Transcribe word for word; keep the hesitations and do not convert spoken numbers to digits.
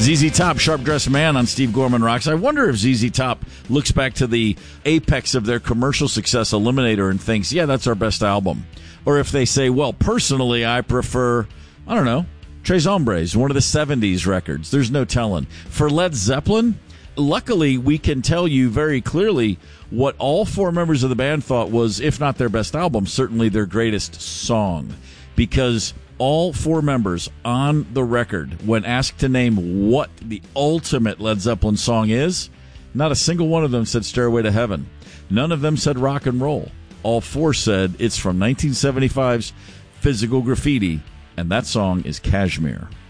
Z Z Top, Sharp Dressed Man on Steve Gorman Rocks. I wonder if Z Z Top looks back to the apex of their commercial success, Eliminator, and thinks, yeah, that's our best album. Or if they say, well, personally, I prefer, I don't know, Tres Hombres, one of the seventies records. There's no telling. For Led Zeppelin, luckily, we can tell you very clearly what all four members of the band thought was, if not their best album, certainly their greatest song. Because all four members on the record, when asked to name what the ultimate Led Zeppelin song is, not a single one of them said Stairway to Heaven. None of them said rock and roll. All four said it's from nineteen seventy-five's Physical Graffiti, and that song is Kashmir.